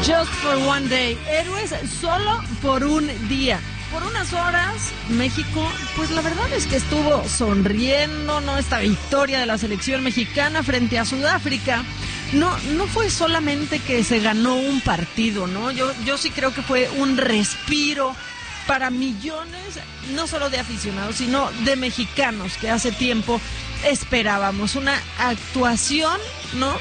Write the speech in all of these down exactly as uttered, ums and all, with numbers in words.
Just for one day. Héroes solo por un día. Por unas horas, México, pues la verdad es que estuvo sonriendo, ¿no? Esta victoria de la selección mexicana frente a Sudáfrica. No, no fue solamente que se ganó un partido, ¿no? Yo, yo sí creo que fue un respiro para millones, no solo de aficionados, sino de mexicanos que hace tiempo esperábamos. Una actuación, ¿no?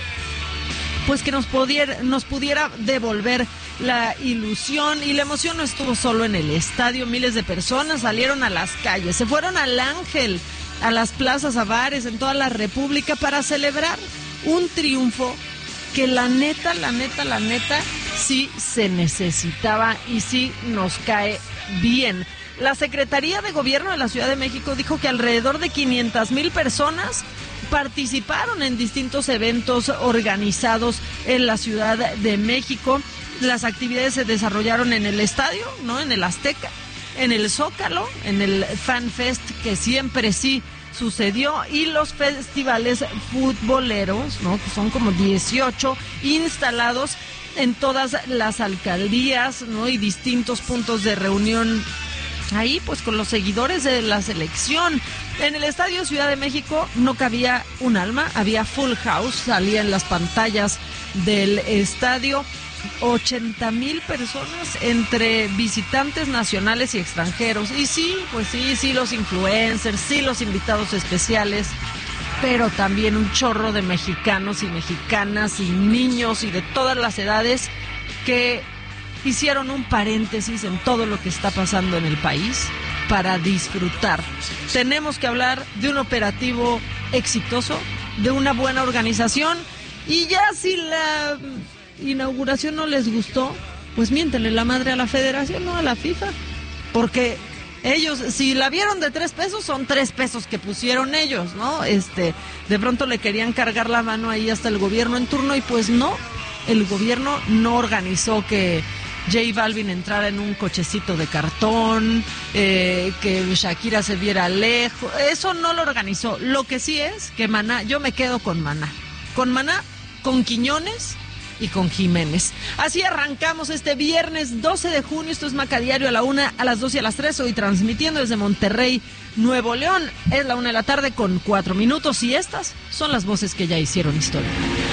Pues que nos pudiera, nos pudiera devolver la ilusión, y la emoción no estuvo solo en el estadio. Miles de personas salieron a las calles, se fueron al Ángel, a las plazas, a bares en toda la República para celebrar un triunfo que la neta, la neta, la neta, sí se necesitaba y sí nos cae bien. La Secretaría de Gobierno de la Ciudad de México dijo que alrededor de quinientas mil personas participaron en distintos eventos organizados en la Ciudad de México. Las actividades se desarrollaron en el estadio, ¿no? En el Azteca, en el Zócalo, en el Fan Fest, que siempre sí sucedió, y los festivales futboleros, ¿no? Que son como dieciocho instalados en todas las alcaldías, ¿no? Y distintos puntos de reunión ahí, pues con los seguidores de la selección. En el Estadio Ciudad de México no cabía un alma, había full house, salía en las pantallas del estadio. ochenta mil personas entre visitantes nacionales y extranjeros. Y sí, pues sí, sí los influencers, sí los invitados especiales, pero también un chorro de mexicanos y mexicanas y niños y de todas las edades que hicieron un paréntesis en todo lo que está pasando en el país para disfrutar. Tenemos que hablar de un operativo exitoso, de una buena organización, y ya si la inauguración no les gustó, pues miéntenle la madre a la federación, no a la FIFA, porque ellos, si la vieron de tres pesos, son tres pesos que pusieron ellos, ¿no? Este, de pronto le querían cargar la mano ahí hasta el gobierno en turno, y pues no, el gobierno no organizó que J Balvin entrara en un cochecito de cartón, eh, que Shakira se viera lejos, eso no lo organizó. Lo que sí es que Maná, yo me quedo con Maná, con Maná, con Quiñones y con Jiménez. Así arrancamos este viernes doce de junio. Esto es Maca Diario, a la una, a las dos y a las tres. Hoy transmitiendo desde Monterrey, Nuevo León. Es la una de la tarde con cuatro minutos, y estas son las voces que ya hicieron historia.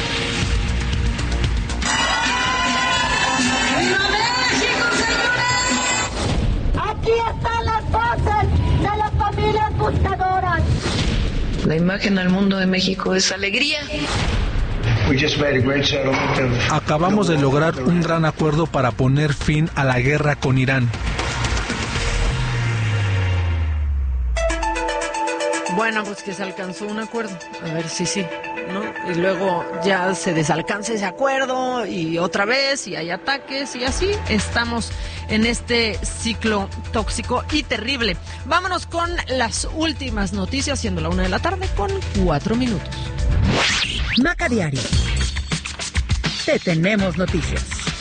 Aquí están las voces de las familias buscadoras. La imagen al mundo de México es alegría. Acabamos de lograr un gran acuerdo para poner fin a la guerra con Irán. Bueno, pues que se alcanzó un acuerdo. A ver si sí, ¿no? Y luego ya se desalcanza ese acuerdo y otra vez, y hay ataques, y así estamos en este ciclo tóxico y terrible. Vámonos con las últimas noticias, siendo la una de la tarde con cuatro minutos. Maca Diario. Te tenemos noticias.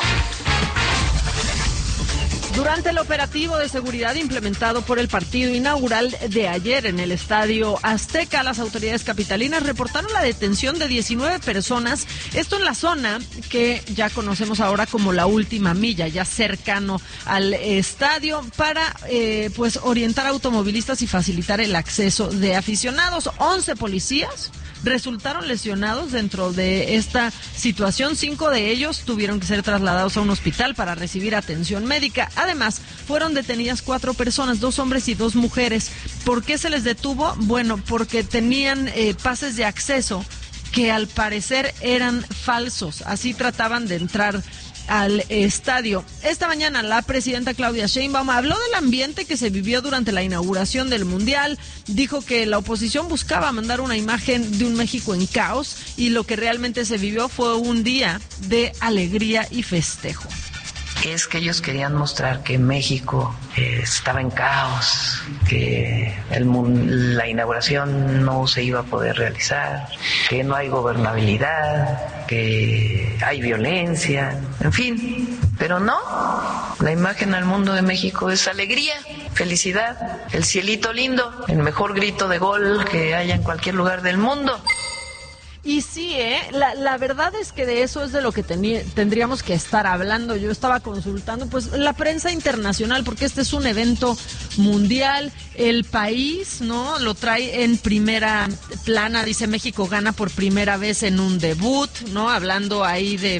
Durante el operativo de seguridad implementado por el partido inaugural de ayer en el Estadio Azteca, las autoridades capitalinas reportaron la detención de diecinueve personas, esto en la zona que ya conocemos ahora como la última milla, ya cercano al estadio, para eh, pues orientar a automovilistas y facilitar el acceso de aficionados. once policías resultaron lesionados dentro de esta situación. Cinco de ellos tuvieron que ser trasladados a un hospital para recibir atención médica. Además, fueron detenidas cuatro personas, dos hombres y dos mujeres. ¿Por qué se les detuvo? Bueno, porque tenían eh, pases de acceso que al parecer eran falsos. Así trataban de entrar al estadio. Esta mañana la presidenta Claudia Sheinbaum habló del ambiente que se vivió durante la inauguración del Mundial. Dijo que la oposición buscaba mandar una imagen de un México en caos, y lo que realmente se vivió fue un día de alegría y festejo. Es que ellos querían mostrar que México eh, estaba en caos, que el, la inauguración no se iba a poder realizar, que no hay gobernabilidad, que hay violencia, en fin. Pero no, la imagen al mundo de México es alegría, felicidad, el cielito lindo, el mejor grito de gol que haya en cualquier lugar del mundo. Y sí, ¿eh? La, la verdad es que de eso es de lo que teni- tendríamos que estar hablando. Yo estaba consultando, pues, la prensa internacional, porque este es un evento mundial. El país, ¿no? Lo trae en primera plana. Dice, México gana por primera vez en un debut, ¿no? Hablando ahí de,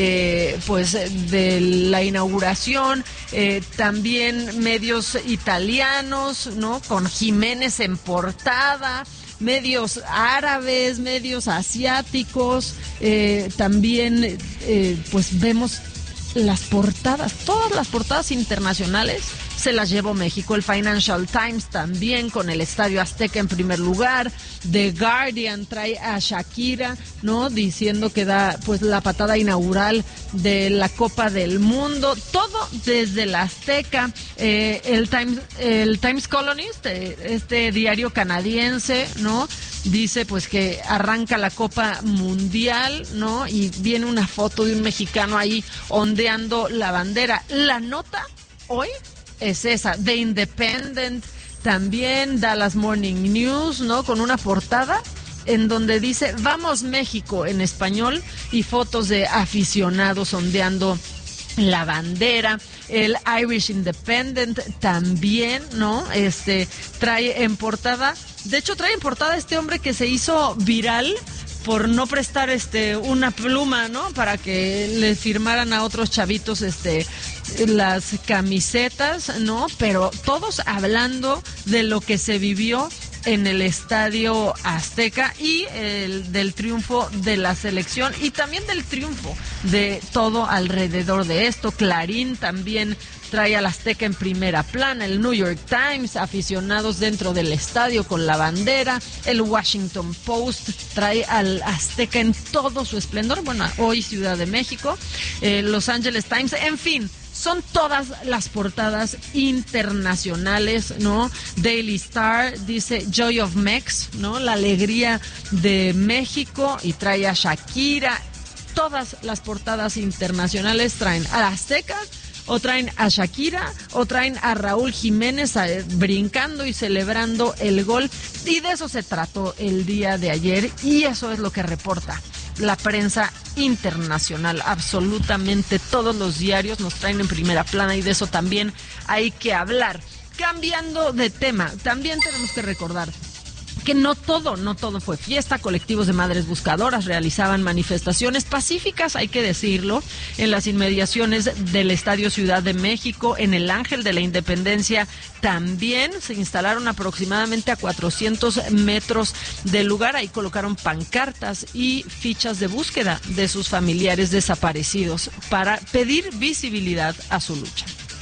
eh, pues, de la inauguración. Eh, también medios italianos, ¿no? Con Jiménez en portada. Medios árabes, medios asiáticos, eh, también eh, pues vemos las portadas, todas las portadas internacionales se las llevó México. El Financial Times también, con el Estadio Azteca en primer lugar. The Guardian trae a Shakira, ¿no? Diciendo que da pues la patada inaugural de la Copa del Mundo. Todo desde la Azteca. Eh, el Times, el Times Colonist, eh, este diario canadiense, ¿no? Dice pues que arranca la Copa Mundial, ¿no? Y viene una foto de un mexicano ahí ondeando la bandera. La nota hoy es esa. The Independent también, Dallas Morning News, ¿no? Con una portada en donde dice "Vamos México" en español, y fotos de aficionados ondeando la bandera. El Irish Independent también, ¿no? Este trae en portada, de hecho trae en portada este hombre que se hizo viral por no prestar este una pluma, ¿no? Para que le firmaran a otros chavitos este las camisetas, ¿no? Pero todos hablando de lo que se vivió en el Estadio Azteca y el del triunfo de la selección, y también del triunfo de todo alrededor de esto. Clarín también trae al Azteca en primera plana. El New York Times, aficionados dentro del estadio con la bandera. El Washington Post trae al Azteca en todo su esplendor. Bueno, hoy Ciudad de México. Eh, Los Angeles Times, en fin. Son todas las portadas internacionales, ¿no? Daily Star dice Joy of Mex, ¿no? La alegría de México, y trae a Shakira. Todas las portadas internacionales traen a Azteca, o traen a Shakira, o traen a Raúl Jiménez a, brincando y celebrando el gol. Y de eso se trató el día de ayer, y eso es lo que reporta la prensa internacional. Absolutamente todos los diarios nos traen en primera plana, y de eso también hay que hablar. Cambiando de tema, también tenemos que recordar que no todo, no todo fue fiesta. Colectivos de madres buscadoras realizaban manifestaciones pacíficas, hay que decirlo, en las inmediaciones del Estadio Ciudad de México. En el Ángel de la Independencia también se instalaron aproximadamente a cuatrocientos metros del lugar. Ahí colocaron pancartas y fichas de búsqueda de sus familiares desaparecidos para pedir visibilidad a su lucha.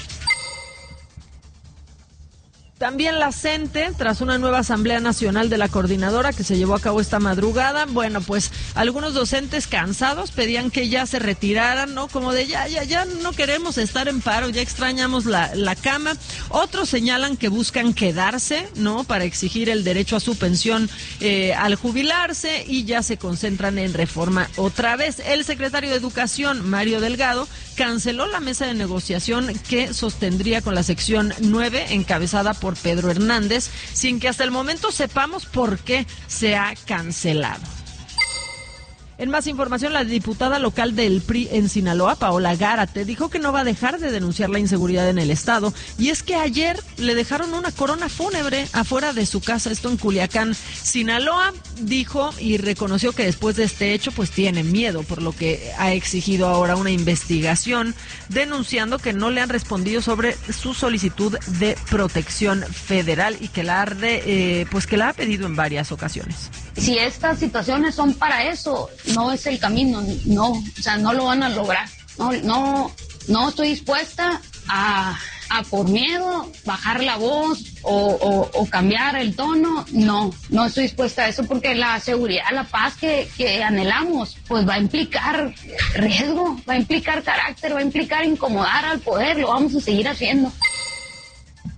También la CENTE, tras una nueva Asamblea Nacional de la Coordinadora que se llevó a cabo esta madrugada, bueno, pues algunos docentes cansados pedían que ya se retiraran, ¿no? Como de ya, ya, ya no queremos estar en paro, ya extrañamos la, la cama. Otros señalan que buscan quedarse, ¿no? Para exigir el derecho a su pensión eh, al jubilarse, y ya se concentran en reforma otra vez. El secretario de Educación, Mario Delgado, canceló la mesa de negociación que sostendría con la sección nueve, encabezada por por Pedro Hernández, sin que hasta el momento sepamos por qué se ha cancelado. En más información, la diputada local del P R I en Sinaloa, Paola Gárate, dijo que no va a dejar de denunciar la inseguridad en el estado, y es que ayer le dejaron una corona fúnebre afuera de su casa, esto en Culiacán, Sinaloa. Dijo y reconoció que después de este hecho pues tiene miedo, por lo que ha exigido ahora una investigación, denunciando que no le han respondido sobre su solicitud de protección federal, y que la arde, eh, pues que la ha pedido en varias ocasiones. Si estas situaciones son para eso, no es el camino, no, o sea, no lo van a lograr. No, no, no estoy dispuesta a, a por miedo bajar la voz o, o, o cambiar el tono. No, no estoy dispuesta a eso, porque la seguridad, la paz que, que anhelamos, pues va a implicar riesgo, va a implicar carácter, va a implicar incomodar al poder. Lo vamos a seguir haciendo.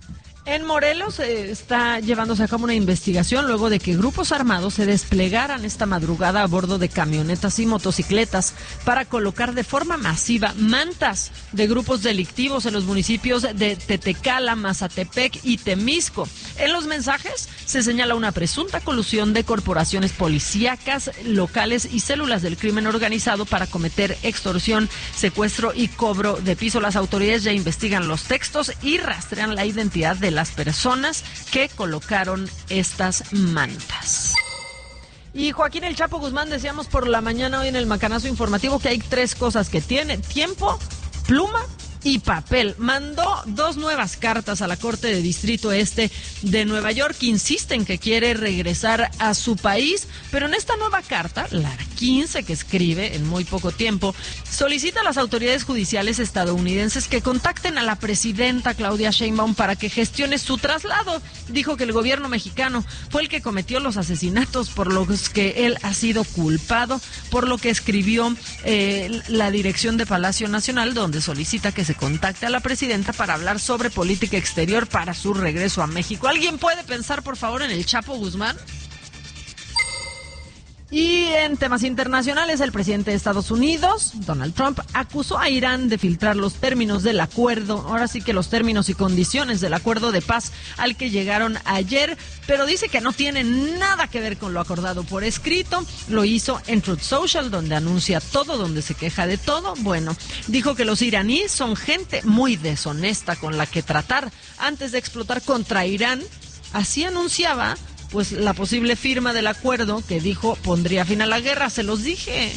En Morelos eh, está llevándose a cabo una investigación luego de que grupos armados se desplegaran esta madrugada a bordo de camionetas y motocicletas para colocar de forma masiva mantas de grupos delictivos en los municipios de Tetecala, Mazatepec y Temisco. En los mensajes se señala una presunta colusión de corporaciones policíacas locales y células del crimen organizado para cometer extorsión, secuestro y cobro de piso. Las autoridades ya investigan los textos y rastrean la identidad de las personas que colocaron estas mantas. Y Joaquín El Chapo Guzmán, decíamos por la mañana hoy en el Macanazo Informativo que hay tres cosas que tiene: tiempo, pluma y papel. Mandó dos nuevas cartas a la Corte de Distrito Este de Nueva York, que insiste en que quiere regresar a su país, pero en esta nueva carta, la quince que escribe en muy poco tiempo, solicita a las autoridades judiciales estadounidenses que contacten a la presidenta Claudia Sheinbaum para que gestione su traslado. Dijo que el gobierno mexicano fue el que cometió los asesinatos por los que él ha sido culpado, por lo que escribió eh, la dirección de Palacio Nacional, donde solicita que se contacte a la presidenta para hablar sobre política exterior para su regreso a México. ¿Alguien puede pensar, por favor, en el Chapo Guzmán? Y en temas internacionales, el presidente de Estados Unidos, Donald Trump, acusó a Irán de filtrar los términos del acuerdo, ahora sí que los términos y condiciones del acuerdo de paz al que llegaron ayer, pero dice que no tiene nada que ver con lo acordado por escrito. Lo hizo en Truth Social, donde anuncia todo, donde se queja de todo. Bueno, dijo que los iraníes son gente muy deshonesta con la que tratar antes de explotar contra Irán. Así anunciaba pues la posible firma del acuerdo que dijo pondría fin a la guerra. Se los dije.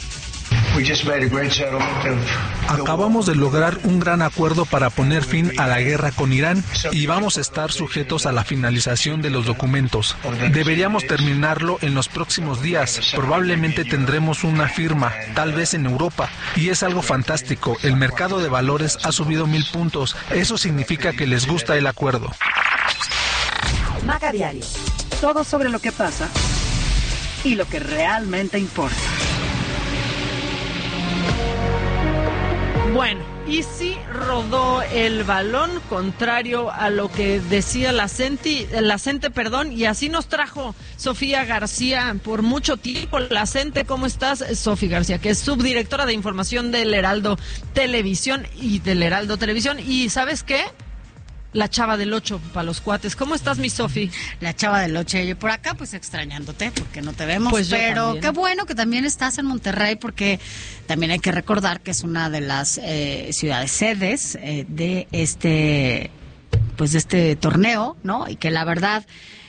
Acabamos de lograr un gran acuerdo para poner fin a la guerra con Irán y vamos a estar sujetos a la finalización de los documentos. Deberíamos terminarlo en los próximos días. Probablemente tendremos una firma, tal vez en Europa, y es algo fantástico. El mercado de valores ha subido mil puntos. Eso significa que les gusta el acuerdo. Maca Diario. Todo sobre lo que pasa y lo que realmente importa. Bueno, y sí rodó el balón, contrario a lo que decía la Centi, la Cente, perdón, y así nos trajo Sofía García por mucho tiempo. La Cente, ¿cómo estás? Sofía García, que es subdirectora de información del Heraldo Televisión y del Heraldo Televisión. ¿Y sabes qué? La chava del ocho para los cuates. ¿Cómo estás, mi Sofi? La chava del ocho. Yo por acá, pues extrañándote, porque no te vemos. Pues pero qué bueno que también estás en Monterrey, porque también hay que recordar que es una de las eh, ciudades sedes eh, de este, pues de este torneo, ¿no? Y que la verdad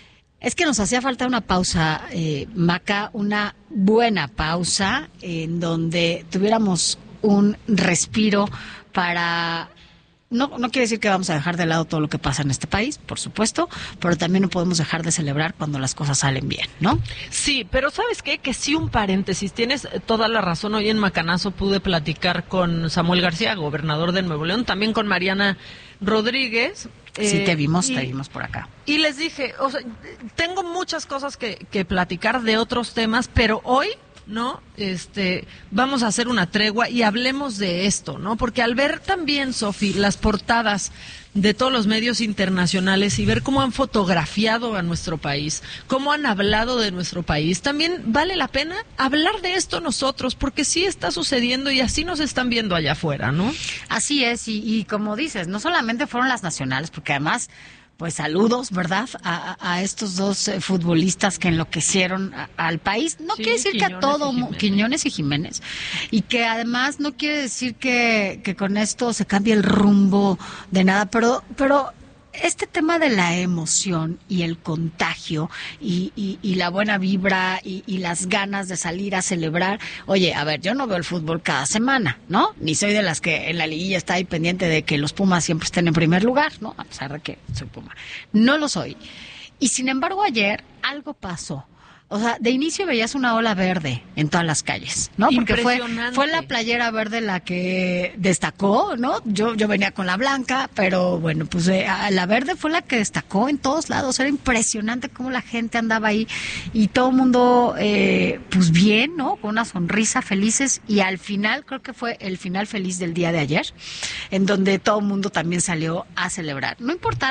es que nos hacía falta una pausa, eh, Maca, una buena pausa en donde tuviéramos un respiro para... No, no quiere decir que vamos a dejar de lado todo lo que pasa en este país, por supuesto, pero también no podemos dejar de celebrar cuando las cosas salen bien, ¿no? Sí, pero ¿sabes qué? Que sí, un paréntesis, tienes toda la razón. Hoy en Macanazo pude platicar con Samuel García, gobernador de Nuevo León, también con Mariana Rodríguez. Sí, eh, te vimos, y, te vimos por acá. Y les dije, o sea, tengo muchas cosas que, que platicar de otros temas, pero hoy... ¿no? Este, vamos a hacer una tregua y hablemos de esto, ¿no? Porque al ver también, Sofi, las portadas de todos los medios internacionales y ver cómo han fotografiado a nuestro país, cómo han hablado de nuestro país, también vale la pena hablar de esto nosotros, porque sí está sucediendo y así nos están viendo allá afuera, ¿no? Así es, y, y como dices, no solamente fueron las nacionales, porque además... Pues saludos, ¿verdad? A, a estos dos eh, futbolistas que enloquecieron a, al país. No sí, quiere decir Quiñones que a todo, y Quiñones y Jiménez. Y que además no quiere decir que, que con esto se cambie el rumbo de nada, pero, pero este tema de la emoción y el contagio y, y, y la buena vibra y, y las ganas de salir a celebrar. Oye, a ver, yo no veo el fútbol cada semana, ¿no? Ni soy de las que en la liguilla está ahí pendiente de que los Pumas siempre estén en primer lugar, ¿no? A pesar de que soy Puma. No lo soy. Y sin embargo, ayer algo pasó. O sea, de inicio veías una ola verde en todas las calles, ¿no? Porque fue, fue la playera verde la que destacó, ¿no? Yo yo venía con la blanca, pero bueno, pues eh, la verde fue la que destacó en todos lados. Era impresionante cómo la gente andaba ahí y todo el mundo, eh, pues bien, ¿no? Con una sonrisa, felices. Y al final, creo que fue el final feliz del día de ayer, en donde todo el mundo también salió a celebrar. No importaron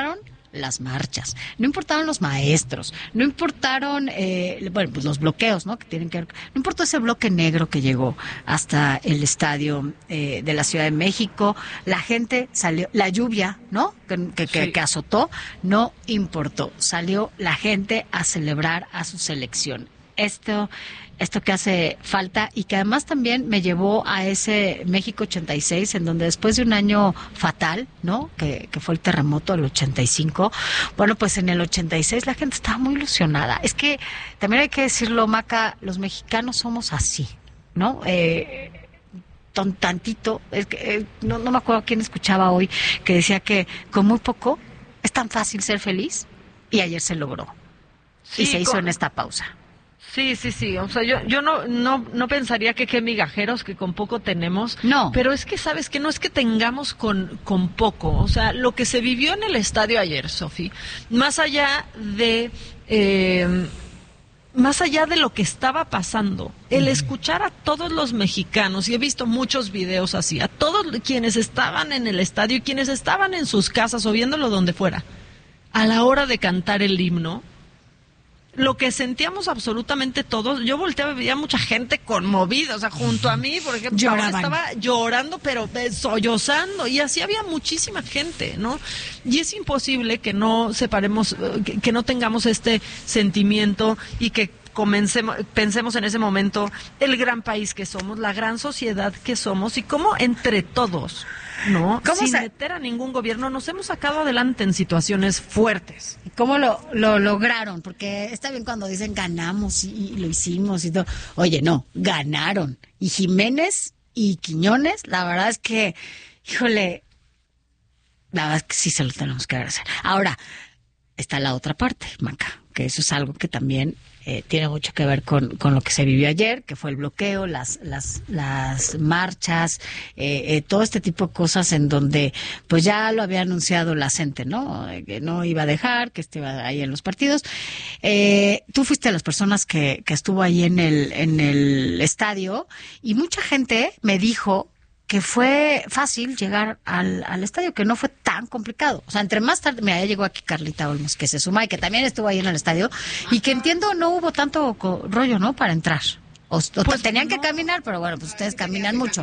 las marchas, no importaron los maestros, no importaron, eh, bueno, pues los bloqueos, ¿no? Que tienen que ver, no importó ese bloque negro que llegó hasta el estadio eh, de la Ciudad de México, la gente salió, la lluvia, ¿no? Que, que, que, sí. que azotó, no importó, salió la gente a celebrar a su selección. Esto, esto que hace falta y que además también me llevó a ese México ochenta y seis, en donde después de un año fatal, ¿no? Que, que fue el terremoto del ochenta y cinco, bueno, pues en el ochenta y seis la gente estaba muy ilusionada. Es que también hay que decirlo, Maca, los mexicanos somos así, ¿no? Eh, ton, tantito, es que, eh, no, no me acuerdo quién escuchaba hoy que decía que con muy poco es tan fácil ser feliz y ayer se logró. Sí, y se hizo con... en esta pausa. Sí, sí, sí. O sea, yo, yo no, no, no pensaría que qué migajeros que con poco tenemos. No. Pero es que, ¿sabes qué? No es que tengamos con, con poco. O sea, lo que se vivió en el estadio ayer, Sofi, más allá de... Eh, más allá de lo que estaba pasando, el escuchar a todos los mexicanos, y he visto muchos videos así, a todos quienes estaban en el estadio y quienes estaban en sus casas o viéndolo donde fuera, a la hora de cantar el himno, lo que sentíamos absolutamente todos, yo volteaba y veía mucha gente conmovida, o sea, junto a mí, por ejemplo, Lloraban. estaba llorando, pero eh, sollozando, y así había muchísima gente, ¿no? Y es imposible que no separemos, eh, que, que no tengamos este sentimiento y que comencemos, pensemos en ese momento el gran país que somos, la gran sociedad que somos y cómo entre todos, ¿no? ¿Cómo Sin se... meter a ningún gobierno, nos hemos sacado adelante en situaciones fuertes. ¿Cómo lo, lo lograron? Porque está bien cuando dicen ganamos y, y lo hicimos y todo. Oye, no, ganaron. Y Jiménez y Quiñones, la verdad es que, híjole, la verdad es que sí se lo tenemos que agradecer. Ahora, está la otra parte, Maca, que eso es algo que también eh, tiene mucho que ver con, con lo que se vivió ayer, que fue el bloqueo, las las las marchas, eh, eh, todo este tipo de cosas en donde pues ya lo había anunciado la gente, ¿no? Eh, que no iba a dejar, que esté ahí en los partidos. Eh, tú fuiste de las personas que, que estuvo ahí en el, en el estadio y mucha gente me dijo que fue fácil llegar al, al estadio, que no fue tan complicado. O sea, entre más tarde, mira, ya llegó aquí Carlita Olmos, que se suma y que también estuvo ahí en el estadio, y que entiendo no hubo tanto co- rollo, ¿no?, para entrar. O, o Pues tenían no. que caminar, pero bueno, pues ustedes caminan mucho.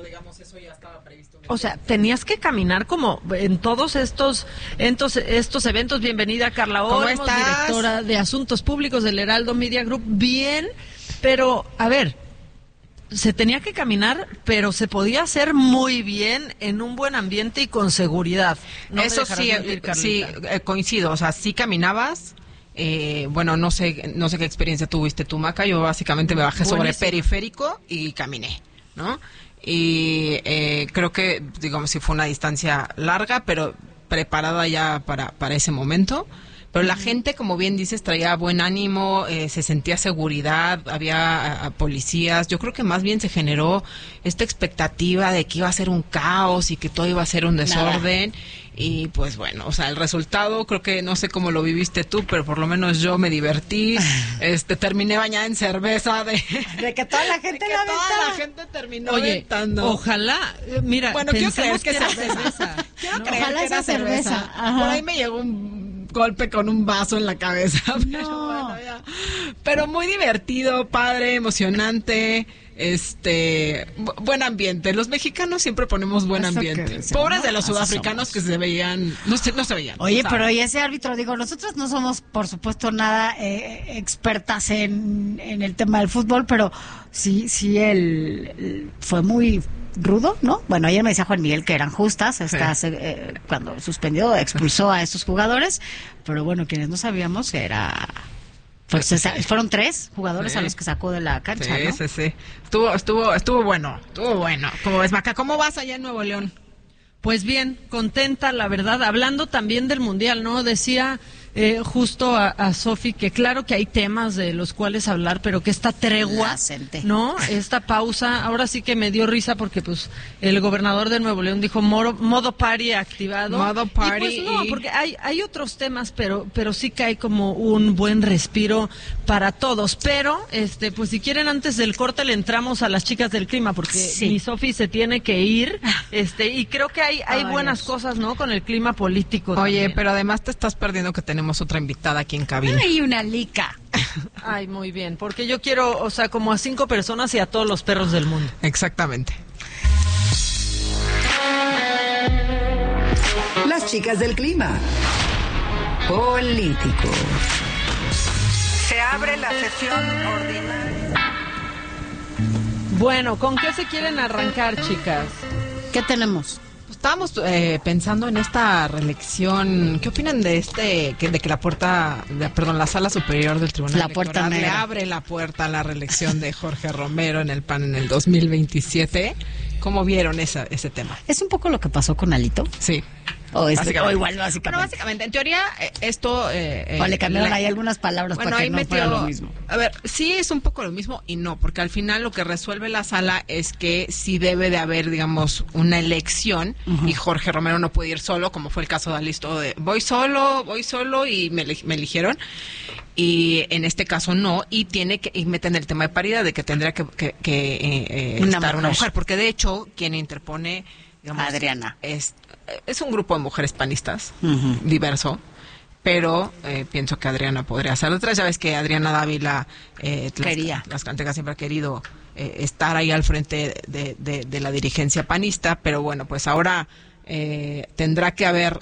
O sea, tenías que caminar como en todos estos estos, estos eventos. Bienvenida Carla ¿Cómo Olmos, estás? directora de Asuntos Públicos del Heraldo Media Group. Bien, pero a ver, se tenía que caminar, pero se podía hacer muy bien en un buen ambiente y con seguridad. No me Eso dejarás sí, mentir, eh, Carlita. sí, eh, coincido. O sea, sí caminabas. Eh, bueno, no sé, no sé qué experiencia tuviste tú, Maca. Yo básicamente me bajé sobre Buenísimo. periférico y caminé, ¿no? Y eh, creo que, digamos, sí fue una distancia larga, pero preparada ya para, para ese momento. Pero la gente, como bien dices, traía buen ánimo, eh, se sentía seguridad, había a, a policías. Yo creo que más bien se generó esta expectativa de que iba a ser un caos y que todo iba a ser un desorden. Nada. Y pues bueno, o sea, el resultado, creo que no sé cómo lo viviste tú, pero por lo menos yo me divertí. este Terminé bañada en cerveza de, de que toda la gente de que la toda la gente terminó Oye, aventando. Ojalá, eh, mira, bueno, quiero creer que, que sea era cerveza. Quiero ¿no? creer Ojalá que era sea cerveza. cerveza. Por ahí me llegó un golpe con un vaso en la cabeza. No. Pero, bueno, ya. Pero muy divertido, padre, emocionante. Este, bu- buen ambiente. Los mexicanos siempre ponemos buen Eso ambiente. que decimos, Pobres ¿no? de los Así sudafricanos somos. que se veían, no se, no se veían. Oye, ¿sabes? pero y ese árbitro, digo, nosotros no somos, por supuesto, nada eh, expertas en, en el tema del fútbol, pero sí, sí, él, él fue muy rudo, ¿no? Bueno, ayer me decía Juan Miguel que eran justas, estas, Sí. eh, cuando suspendió, expulsó a estos jugadores, pero bueno, quienes no sabíamos era... Pues Sí. esa- fueron tres jugadores Sí. a los que sacó de la cancha, Sí, ¿no? sí, sí. Estuvo, estuvo, estuvo bueno, estuvo bueno. ¿Cómo ves, Maca? ¿Cómo vas allá en Nuevo León? Pues bien, contenta, la verdad, hablando también del Mundial, ¿no? Decía eh, justo a, a Sofi que claro que hay temas de los cuales hablar, pero que esta tregua, ¿no? Esta pausa, ahora sí que me dio risa porque pues el gobernador de Nuevo León dijo modo, modo party activado. Modo party. Y pues no, y... porque hay, hay otros temas, pero, pero sí que hay como un buen respiro para todos. Pero, este, pues si quieren antes del corte le entramos a las chicas del clima, porque sí. mi Sofi se tiene que ir, este, y creo que hay, hay buenas Dios. cosas, ¿no? Con el clima político. Oye, también. pero además te estás perdiendo que tenemos otra invitada aquí en cabina. Ay, una lica. Ay, muy bien, porque yo quiero, o sea, como a cinco personas y a todos los perros del mundo. Exactamente. Las chicas del clima. Político. Se abre la sesión ordinaria. Bueno, ¿con qué se quieren arrancar, chicas? ¿Qué tenemos? Estábamos eh, pensando en esta reelección. ¿Qué opinan de este, que, de que la puerta, de, perdón, la sala superior del Tribunal la puerta Electoral le negra. abre la puerta a la reelección de Jorge Romero en el P A N en el dos mil veintisiete? ¿Cómo vieron esa, ese tema? ¿Es un poco lo que pasó con Alito? Sí. O, es, o igual, básicamente. Bueno, básicamente, en teoría, eh, esto... Eh, o le cambiaron la, ahí algunas palabras bueno, para que ahí no metió, fuera lo mismo. A ver, sí es un poco lo mismo y no, porque al final lo que resuelve la sala es que sí debe de haber, digamos, una elección uh-huh. y Jorge Romero no puede ir solo, como fue el caso de Alisto, de voy solo, voy solo y me, me eligieron. Y en este caso no, y tiene que y meten el tema de paridad, de que tendría que, que, que eh, una estar mujer. una mujer, porque de hecho quien interpone, digamos, Adriana es, es un grupo de mujeres panistas, uh-huh. diverso, pero eh, pienso que Adriana podría hacer otras. Ya ves que Adriana Dávila, eh, quería, las, las Cantegas siempre ha querido eh, estar ahí al frente de, de, de la dirigencia panista, pero bueno, pues ahora eh, tendrá que haber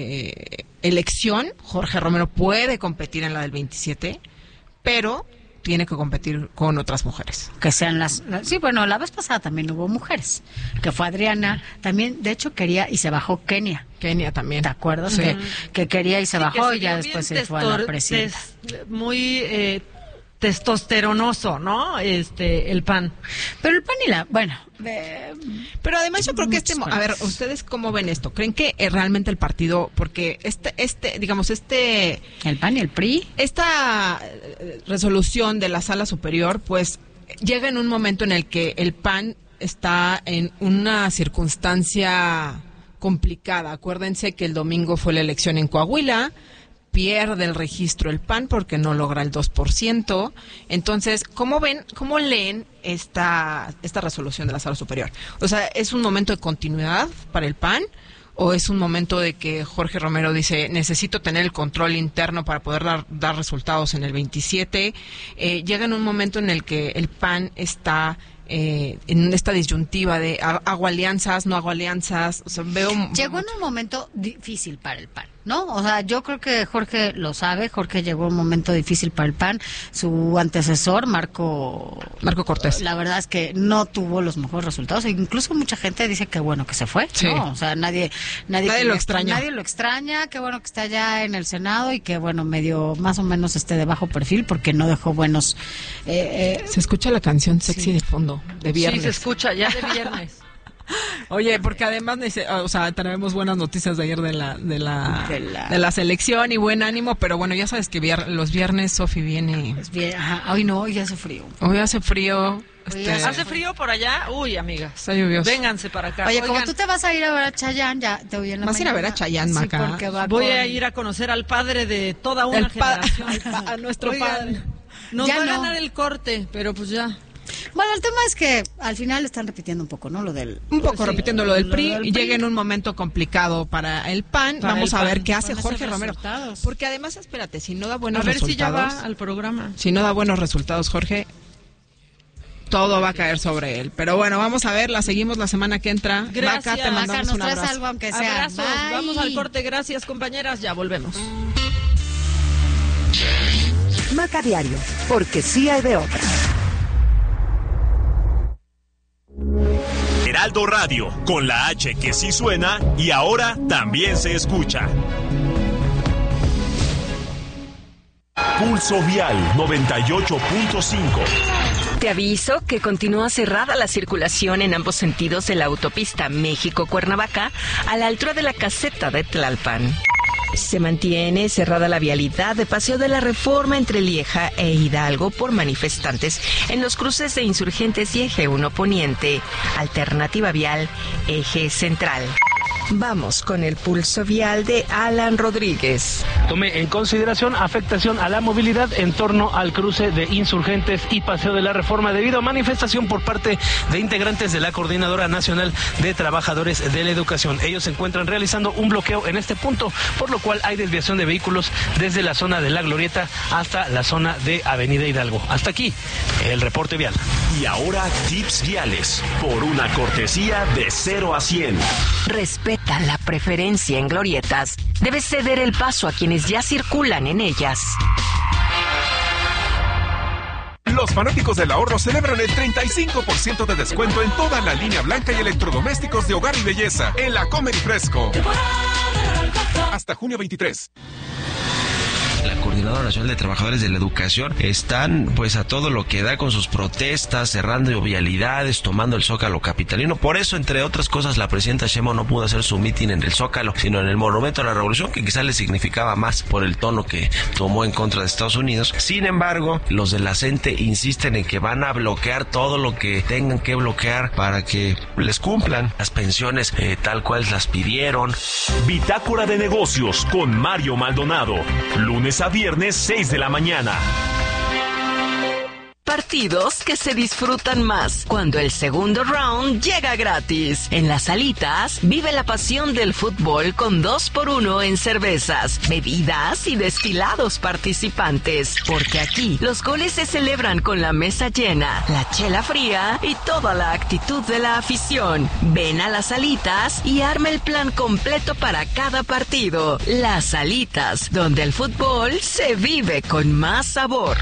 Eh, elección. Jorge Romero puede competir en la del veintisiete, pero tiene que competir con otras mujeres. Que sean las, las... Sí, bueno, la vez pasada también hubo mujeres, que fue Adriana, también, de hecho, quería y se bajó Kenia. Kenia también. ¿Te acuerdas? Sí. Que, que quería y se sí, bajó se y ya después se testor, fue a la presidencia. Tes, muy... Eh, testosteronoso, ¿no? Este, el P A N. Pero el P A N y la, bueno, eh, pero además yo creo que este, a ver, ustedes cómo ven esto, ¿creen que eh, realmente el partido, porque este, este, digamos, este, el P A N y el P R I, esta eh, resolución de la Sala Superior, pues llega en un momento en el que el P A N está en una circunstancia complicada? Acuérdense que el domingo fue la elección en Coahuila, pierde el registro el P A N porque no logra el dos por ciento. Entonces, ¿cómo ven, cómo leen esta esta resolución de la Sala Superior? O sea, ¿es un momento de continuidad para el P A N o es un momento de que Jorge Romero dice, necesito tener el control interno para poder dar, dar resultados en el veintisiete? Eh, llega en un momento en el que el P A N está eh, en esta disyuntiva de hago alianzas, no hago alianzas. O sea, veo llegó en un momento difícil para el P A N, ¿no? O sea, yo creo que Jorge lo sabe. Jorge llegó en un momento difícil para el P A N. Su antecesor, Marco Marco Cortés, la verdad es que no tuvo los mejores resultados. E incluso mucha gente dice que bueno que se fue, sí. ¿no? O sea, nadie nadie, nadie que, lo extraña. Nadie lo extraña. Qué bueno que está ya en el Senado y que bueno, medio más o menos esté de bajo perfil porque no dejó buenos... Eh, eh, se escucha la canción sexy sí. de fondo, de viernes. Sí, se escucha ya de viernes. Oye, porque además, o sea, tenemos buenas noticias de ayer de la de la, de la, de la selección y buen ánimo, pero bueno, ya sabes que vier, los viernes Sofi viene... Bien, ajá. Hoy no, hoy hace frío. Hoy hace frío. Este... ¿Hace frío por allá? Uy, amigas. Está lluvioso. Vénganse para acá. Oye, Oigan, como tú te vas a ir a ver a Chayanne, ya te voy en la Vas mañana. a ir a ver a Chayanne, sí, Maca. Porque va Voy con... a ir a conocer al padre de toda una el pa... generación. a nuestro Oigan, padre. Nos ya va no. a ganar el corte, pero pues ya. Bueno, el tema es que al final están repitiendo un poco, ¿no? Lo del... Un poco sí, repitiendo lo del P R I, lo del y P R I. llega en un momento complicado para el P A N. Para Vamos el a P A ver N. qué hace Van a Jorge hacer Romero. resultados. Porque además, espérate, si no da buenos A ver resultados... si ya va al programa. Si no da buenos resultados, Jorge, todo va a caer sobre él. Pero bueno, vamos a ver, la seguimos la semana que entra. Gracias. Maca, te mandamos Maca, nos un traes abrazo. algo aunque sea. Abrazos. Bye. Vamos al corte. Gracias, compañeras. Ya volvemos. Maca Diario, porque sí hay de otra. Heraldo Radio, con la H que sí suena y ahora también se escucha. Pulso Vial noventa y ocho punto cinco. Te aviso que continúa cerrada la circulación en ambos sentidos de la autopista México-Cuernavaca a la altura de la caseta de Tlalpan. Se mantiene cerrada la vialidad de Paseo de la Reforma entre Lieja e Hidalgo por manifestantes en los cruces de Insurgentes y Eje uno Poniente. Alternativa vial, Eje Central. Vamos con el pulso vial de Alan Rodríguez. Tome en consideración afectación a la movilidad en torno al cruce de Insurgentes y Paseo de la Reforma debido a manifestación por parte de integrantes de la Coordinadora Nacional de Trabajadores de la Educación. Ellos se encuentran realizando un bloqueo en este punto, por lo cual hay desviación de vehículos desde la zona de La Glorieta hasta la zona de Avenida Hidalgo. Hasta aquí el reporte vial. Y ahora tips viales por una cortesía de cero a cien. Respeta la preferencia en glorietas. Debes ceder el paso a quienes ya circulan en ellas. Los fanáticos del ahorro celebran el treinta y cinco por ciento de descuento en toda la línea blanca y electrodomésticos de hogar y belleza en la Comer y Fresco. Hasta junio veintitrés. La Coordinadora Nacional de Trabajadores de la Educación están pues a todo lo que da con sus protestas, cerrando vialidades, tomando el Zócalo capitalino. Por eso, entre otras cosas, la presidenta Sheinbaum no pudo hacer su mitin en el Zócalo, sino en el Monumento a la Revolución, que quizás le significaba más por el tono que tomó en contra de Estados Unidos. Sin embargo, los de la CENTE insisten en que van a bloquear todo lo que tengan que bloquear para que les cumplan las pensiones eh, tal cual las pidieron. Bitácora de Negocios con Mario Maldonado. Lunes a viernes, seis de la mañana. Partidos que se disfrutan más cuando el segundo round llega gratis. En Las Alitas, vive la pasión del fútbol con dos por uno en cervezas, bebidas y destilados participantes. Porque aquí los goles se celebran con la mesa llena, la chela fría y toda la actitud de la afición. Ven a Las Alitas y arma el plan completo para cada partido. Las Alitas, donde el fútbol se vive con más sabor.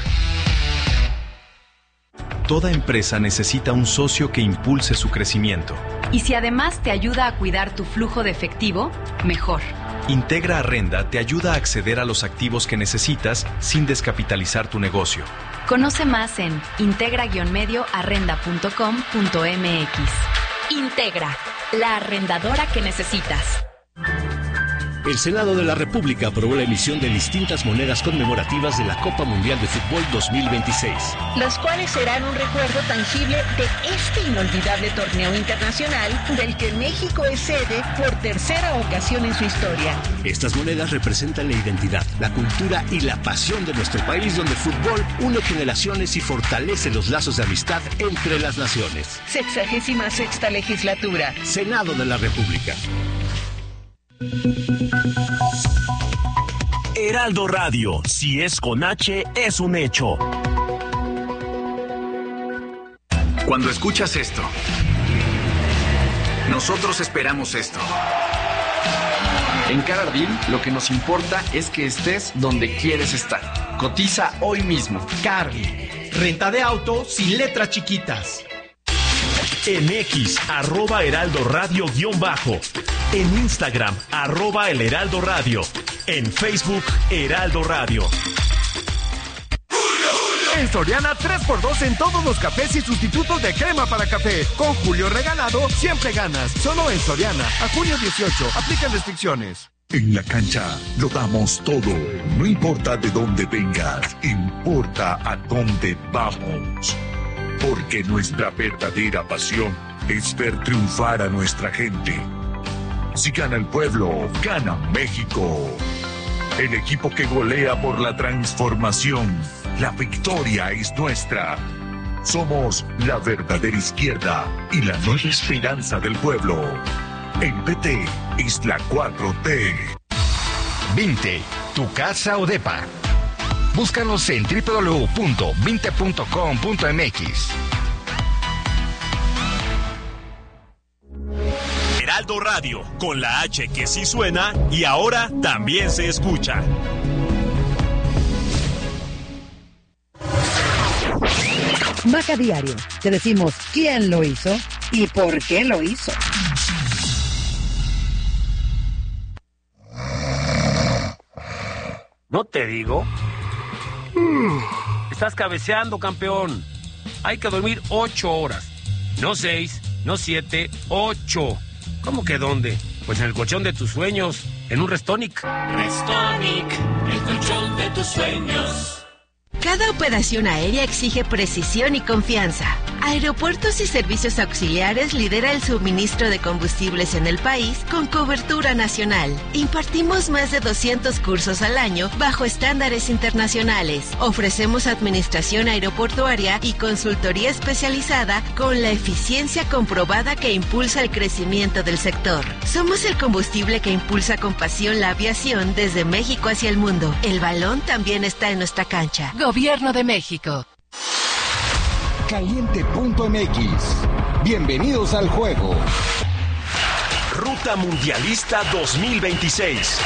Toda empresa necesita un socio que impulse su crecimiento. Y si además te ayuda a cuidar tu flujo de efectivo, mejor. Integra Arrenda te ayuda a acceder a los activos que necesitas sin descapitalizar tu negocio. Conoce más en integra guion medio arrenda punto com punto m x. Integra, la arrendadora que necesitas. El Senado de la República aprobó la emisión de distintas monedas conmemorativas de la Copa Mundial de Fútbol dos mil veintiséis. Las cuales serán un recuerdo tangible de este inolvidable torneo internacional del que México es sede por tercera ocasión en su historia. Estas monedas representan la identidad, la cultura y la pasión de nuestro país, donde el fútbol une generaciones y fortalece los lazos de amistad entre las naciones. Sexagésima sexta legislatura. Senado de la República. Heraldo Radio, si es con H, es un hecho. Cuando escuchas esto, nosotros esperamos esto. En Carardil, lo que nos importa es que estés donde quieres estar. Cotiza hoy mismo. Carly, renta de auto sin letras chiquitas. En X, arroba Heraldo Radio guión bajo. En Instagram, arroba El Heraldo Radio. En Facebook, Heraldo Radio. En Soriana, tres por dos en todos los cafés y sustitutos de crema para café. Con Julio regalado, siempre ganas. Solo en Soriana. A junio dieciocho. Aplican restricciones. En la cancha lo damos todo. No importa de dónde vengas, importa a dónde vamos. Porque nuestra verdadera pasión es ver triunfar a nuestra gente. Si gana el pueblo, gana México. El equipo que golea por la transformación. La victoria es nuestra. Somos la verdadera izquierda y la nueva esperanza del pueblo. El P T es la cuatro T. Vinte, tu casa o depa. Búscanos en doble u doble u doble u punto vinte punto com punto m x. Heraldo Radio, con la H que sí suena y ahora también se escucha. Maca Diario, te decimos quién lo hizo y por qué lo hizo. ¿No te digo? Estás cabeceando, campeón. Hay que dormir ocho horas. No seis, no siete, ocho. ¿Cómo que dónde? Pues en el colchón de tus sueños, en un Restonic. Restonic, el colchón de tus sueños. Cada operación aérea exige precisión y confianza. Aeropuertos y Servicios Auxiliares lidera el suministro de combustibles en el país con cobertura nacional. Impartimos más de doscientos cursos al año bajo estándares internacionales. Ofrecemos administración aeroportuaria y consultoría especializada con la eficiencia comprobada que impulsa el crecimiento del sector. Somos el combustible que impulsa con pasión la aviación desde México hacia el mundo. El balón también está en nuestra cancha. Gobierno de México. Caliente punto M X. Bienvenidos al juego. Ruta Mundialista dos mil veintiséis.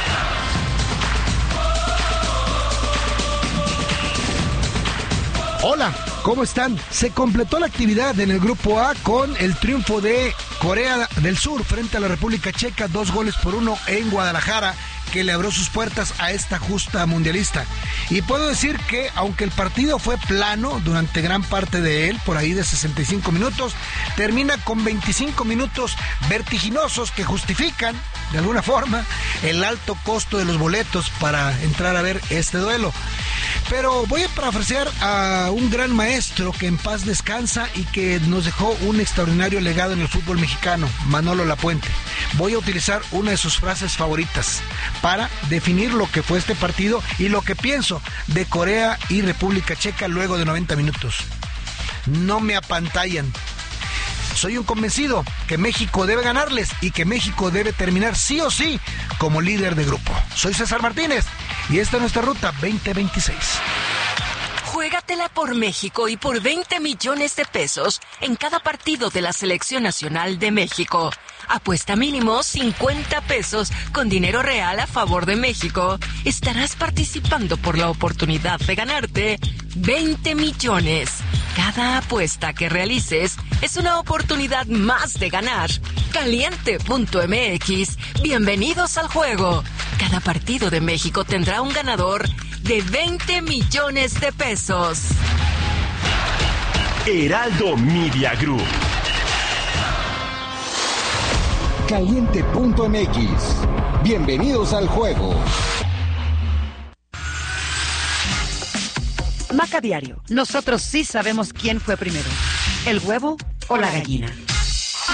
Hola, ¿cómo están? Se completó la actividad en el Grupo A con el triunfo de Corea del Sur frente a la República Checa, dos goles por uno en Guadalajara, que le abrió sus puertas a esta justa mundialista. Y puedo decir que, aunque el partido fue plano durante gran parte de él, por ahí de sesenta y cinco minutos, termina con veinticinco minutos vertiginosos que justifican, de alguna forma, el alto costo de los boletos para entrar a ver este duelo. Pero voy a parafrasear a un gran maestro que en paz descansa y que nos dejó un extraordinario legado en el fútbol mexicano, Manolo Lapuente. Voy a utilizar una de sus frases favoritas para definir lo que fue este partido y lo que pienso de Corea y República Checa luego de noventa minutos. No me apantallan. Soy un convencido que México debe ganarles y que México debe terminar sí o sí como líder de grupo. Soy César Martínez y esta es nuestra Ruta veinte veintiséis. Juégatela por México y por veinte millones de pesos en cada partido de la Selección Nacional de México. Apuesta mínimo cincuenta pesos con dinero real a favor de México. Estarás participando por la oportunidad de ganarte veinte millones. Cada apuesta que realices es una oportunidad más de ganar. Caliente punto M X. Bienvenidos al juego. Cada partido de México tendrá un ganador de veinte millones de pesos. Heraldo Media Group. Caliente punto M X. Bienvenidos al juego. Maca Diario. Nosotros sí sabemos quién fue primero, el huevo o la gallina.